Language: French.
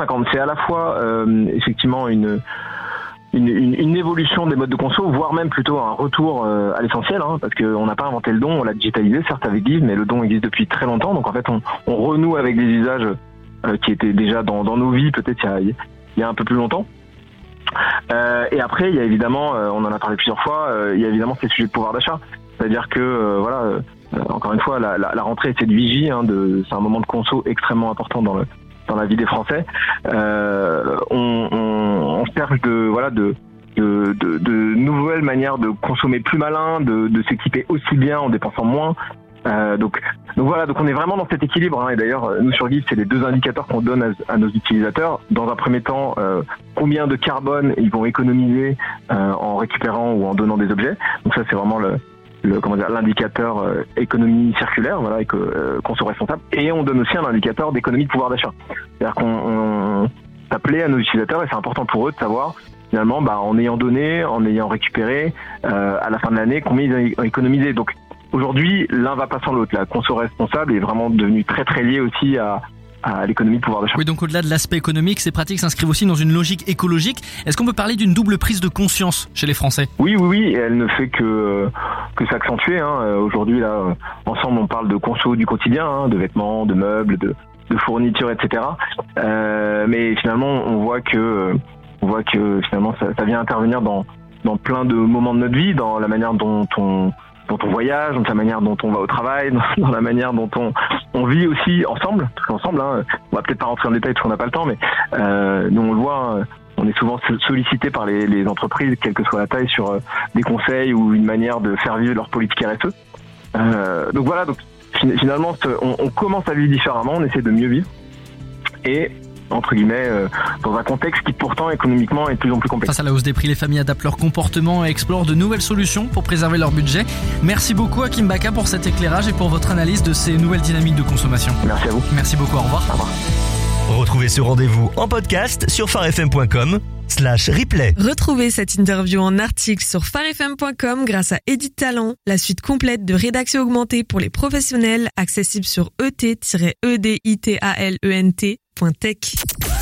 50-50. C'est à la fois effectivement une évolution des modes de conso, voire même plutôt un retour à l'essentiel, parce qu'on n'a pas inventé le don, on l'a digitalisé, certes avec Give, mais le don existe depuis très longtemps. Donc en fait, on renoue avec des usages qui étaient déjà dans nos vies, peut-être il y a un peu plus longtemps. Et après, il y a évidemment, on en a parlé plusieurs fois, il y a évidemment ces sujets de pouvoir d'achat. C'est-à-dire que encore une fois, la rentrée c'est de vigie, c'est un moment de conso extrêmement important dans la vie des Français. On cherche de nouvelles manières de consommer plus malin, de s'équiper aussi bien en dépensant moins. Donc on est vraiment dans cet équilibre, et d'ailleurs nous sur Give, c'est les 2 indicateurs qu'on donne à nos utilisateurs. Dans un premier temps, combien de carbone ils vont économiser en récupérant ou en donnant des objets. Donc ça c'est vraiment l'indicateur économie circulaire, conso responsable. Et on donne aussi un indicateur d'économie de pouvoir d'achat. C'est-à-dire qu'on appelait à nos utilisateurs, et c'est important pour eux de savoir finalement, en ayant donné, en ayant récupéré, à la fin de l'année, combien ils ont économisé. Donc aujourd'hui, l'un va pas sans l'autre. La conso responsable est vraiment devenue très très liée aussi à l'économie de pouvoir d'achat. Oui, donc au-delà de l'aspect économique, ces pratiques s'inscrivent aussi dans une logique écologique. Est-ce qu'on peut parler d'une double prise de conscience chez les Français ? Oui, et elle ne fait que s'accentuer. Aujourd'hui, là, ensemble, on parle de conso du quotidien, de vêtements, de meubles, de fournitures, etc. Mais finalement, on voit que finalement, ça vient intervenir dans plein de moments de notre vie, dans la manière dont on voyage, dans la manière dont on va au travail, dans la manière dont on vit aussi ensemble. Parce qu'ensemble, on va peut-être pas rentrer en détail parce qu'on n'a pas le temps, mais nous on le voit, on est souvent sollicité par les entreprises, quelle que soit la taille, sur des conseils ou une manière de faire vivre leur politique RSE. Donc finalement, on commence à vivre différemment, on essaie de mieux vivre. Et entre guillemets, dans un contexte qui pourtant économiquement est de plus en plus complexe. Face à la hausse des prix, les familles adaptent leur comportement et explorent de nouvelles solutions pour préserver leur budget. Merci beaucoup Hakim Baka pour cet éclairage et pour votre analyse de ces nouvelles dynamiques de consommation. Merci à vous. Merci beaucoup, au revoir. Au revoir. Retrouvez ce rendez-vous en podcast sur farfm.com/replay. Retrouvez cette interview en article sur farfm.com grâce à Edit Talent, la suite complète de rédaction augmentée pour les professionnels, accessible sur et-editalent.tech.